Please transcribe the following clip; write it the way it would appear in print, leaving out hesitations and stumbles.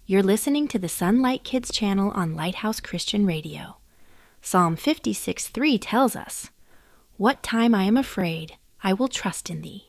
You're listening to the Sunlight Kids channel on Lighthouse Christian Radio. Psalm 56:3 tells us, "What time I am afraid, I will trust in thee."